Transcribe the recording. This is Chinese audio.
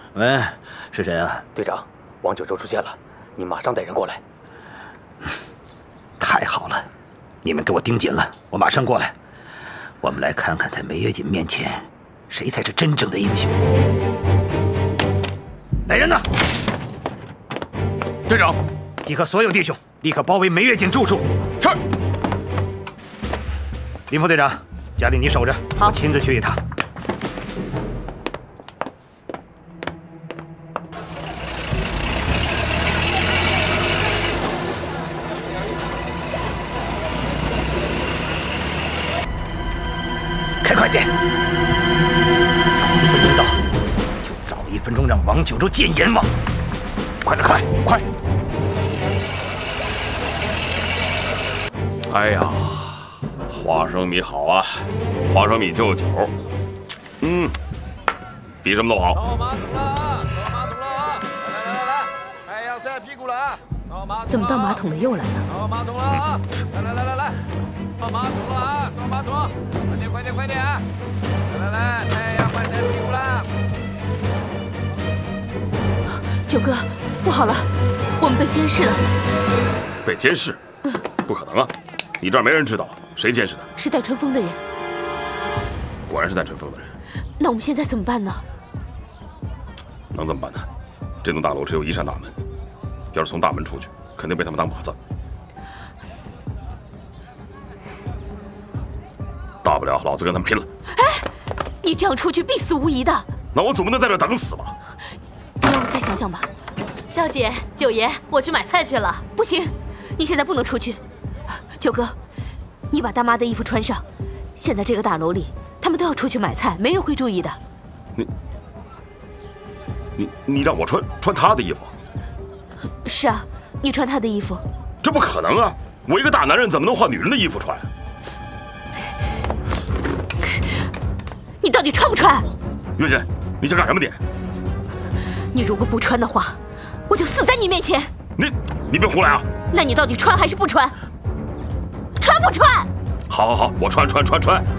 喂，是谁啊？ 队长，王九州出现了，你马上带人过来。 太好了，你们给我盯紧了，我马上过来。我们来看看，在梅月锦面前，谁才是真正的英雄。来人呐！ 队长， 集合所有弟兄，立刻包围梅月锦住处。 是。 林副队长，家里你守着， 好， 我亲自去一趟。开快点！早1分钟到，就早1分钟让王九州见阎王！快点，快！ 哎呀，花生米好啊，花生米就酒，比什么都好。 到马桶了啊！到马桶了啊！来，太阳晒屁股了啊！到马桶。 怎么到马桶的又来了？ 到马桶了啊！来，到马桶了啊！到马桶，快点啊！来，太阳快晒屁股了。 九哥，不好了，我们被监视了。 被监视？不可能啊！你这儿没人知道，谁监视的？ 是戴春风的人。 果然是戴春风的人。 那我们现在怎么办呢？ 能怎么办呢？这栋大楼只有一扇大门，要是从大门出去，肯定被他们当靶子。大不了老子跟他们拼了。 哎，你这样出去必死无疑的。 那我总不能在这等死吧？ 你让我再想想吧。 小姐，九爷，我去买菜去了。 不行，你现在不能出去。九哥，你把大妈的衣服穿上。现在这个大楼里，他们都要出去买菜，没人会注意的。 你让我穿他的衣服？ 是啊，你穿他的衣服。 这不可能啊！我一个大男人怎么能换女人的衣服穿？ 你到底穿不穿？ 月姐，你想干什么你？ 你如果不穿的话，我就死在你面前。 你别胡来啊！ 那你到底穿还是不穿？穿不穿？ 好，我穿。